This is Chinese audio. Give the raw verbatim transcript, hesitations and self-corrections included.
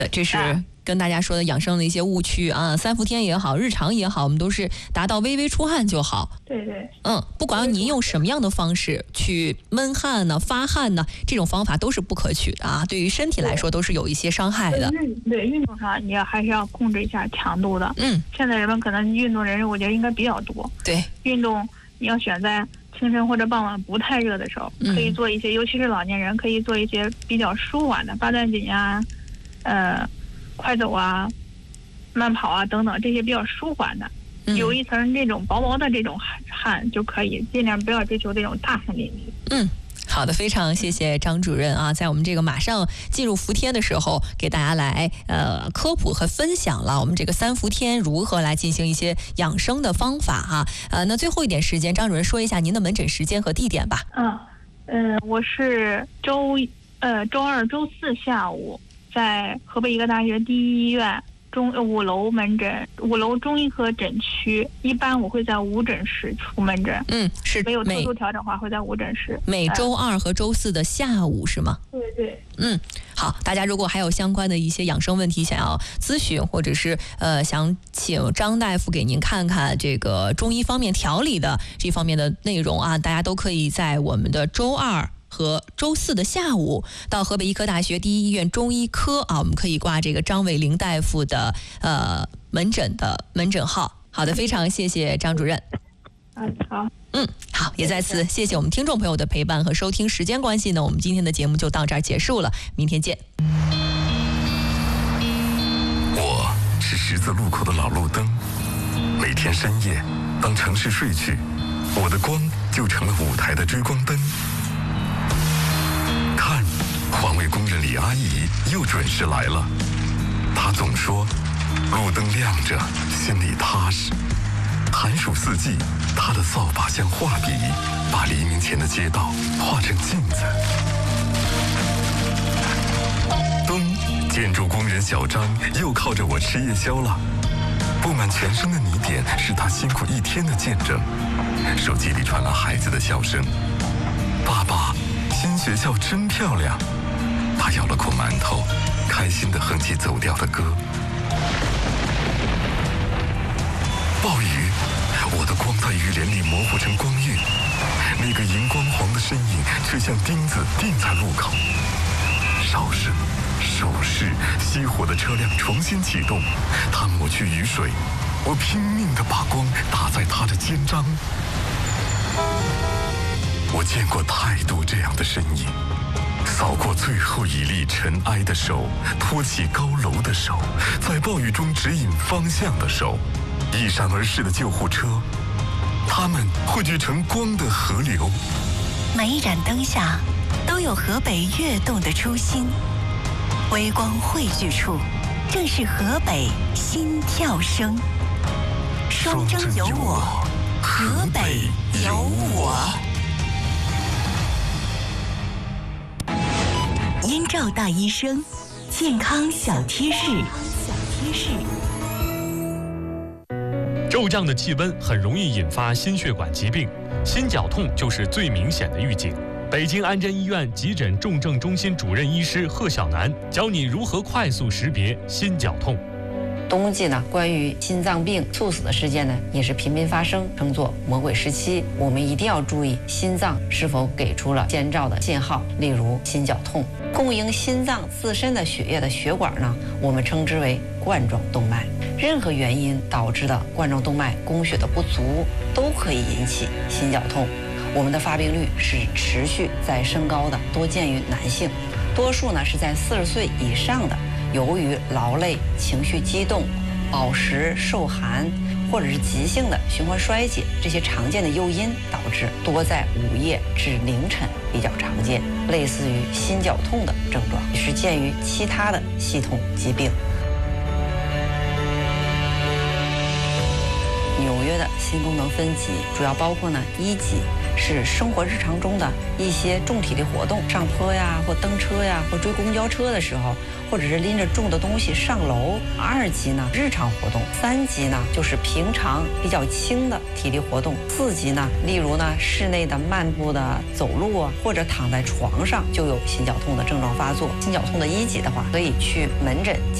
这是跟大家说的养生的一些误区啊，三伏天也好，日常也好，我们都是达到微微出汗就好。 对对。 嗯，不管您用什么样的方式去闷汗呢、发汗呢，这种方法都是不可取的啊，对于身体来说都是有一些伤害的。 对，运动上你要还是要控制一下强度的。 嗯， 现在人们可能运动人我觉得应该比较多。 对， 运动你要选在清晨或者傍晚不太热的时候，可以做一些，尤其是老年人可以做一些比较舒缓的八段锦呀、呃。快走啊，慢跑啊等等，这些比较舒缓的，嗯、有一层这种薄薄的这种汗就可以，尽量不要追求这种大汗淋漓。 嗯，好的，非常谢谢张主任啊，在我们这个马上进入伏天的时候，给大家来呃科普和分享了我们这个三伏天如何来进行一些养生的方法啊。呃，那最后一点时间，张主任说一下您的门诊时间和地点吧。 嗯嗯、呃，我是周呃周二、周四下午。在河北医科大学第一医院中五楼门诊，五楼中医科诊区，一般我会在无诊室出门诊。 嗯，是没有特殊调整的话，会在无诊室。 每周二和周四的下午是吗？ 对对。 嗯，好，大家如果还有相关的一些养生问题想要咨询，或者是呃想请张大夫给您看看这个中医方面调理的这方面的内容啊，大家都可以在我们的周二和周四的下午到河北医科大学第一医院中医科啊，我们可以挂这个张伟玲大夫的呃门诊的门诊号。好的，非常谢谢张主任。 嗯，好。 嗯，好，也再次谢谢我们听众朋友的陪伴和收听。时间关系呢，我们今天的节目就到这儿结束了，明天见。 我是十字路口的老路灯，每天深夜，当城市睡去，我的光就成了舞台的追光灯。看，环卫工人李阿姨又准时来了。她总说，路灯亮着，心里踏实。寒暑四季，她的扫把像画笔，把黎明前的街道画成镜子。冬，建筑工人小张又靠着我吃夜宵了。布满全身的泥点是他辛苦一天的见证。手机里传来孩子的笑声：“爸爸，新学校真漂亮。”他咬了口馒头，开心地哼起走调的歌。暴雨，我的光在雨帘里模糊成光晕，那个荧光黄的身影却像钉子钉在路口。哨声、手势，熄火的车辆重新启动，他抹去雨水，我拼命地把光打在他的肩章。我见过太多这样的身影，扫过最后一粒尘埃的手，托起高楼的手，在暴雨中指引方向的手，一闪而逝的救护车，它们汇聚成光的河流。 每一盏灯下都有河北跃动的初心，微光汇聚处正是河北心跳声。双征有我，河北有我。燕赵大医生，健康小贴士。小贴士。 骤降的气温很容易引发心血管疾病，心绞痛就是最明显的预警。北京安贞医院急诊重症中心主任医师贺小楠教你如何快速识别心绞痛。 冬季呢，关于心脏病猝死的事件呢，也是频频发生，称作魔鬼时期。我们一定要注意心脏是否给出了先兆的信号，例如心绞痛。供应心脏自身的血液的血管呢，我们称之为冠状动脉。任何原因导致的冠状动脉供血的不足，都可以引起心绞痛。我们的发病率是持续在升高的，多见于男性，多数呢是在四十岁以上的。由于劳累、情绪激动、饱食受寒，或者是急性的循环衰竭这些常见的诱因，导致多在午夜至凌晨比较常见，类似于心绞痛的症状，也是见于其他的系统疾病。纽约的心功能分级主要包括呢一级是生活日常中的一些重体力活动，上坡呀，或蹬车呀，或追公交车的时候，或者是拎着重的东西上楼。二级呢，日常活动；三级呢，就是平常比较轻的体力活动；四级呢，例如呢，室内的漫步的走路啊，或者躺在床上就有心绞痛的症状发作。心绞痛的一级的话，可以去门诊。